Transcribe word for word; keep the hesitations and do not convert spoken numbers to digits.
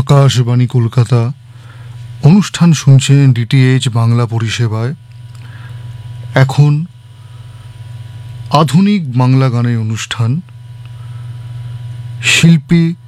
আকাশবাণী কলকাতা। অনুষ্ঠান শুনছেন ডিটিএইচ বাংলা পরিষেবায়। এখন আধুনিক বাংলা গানের অনুষ্ঠান। শিল্পী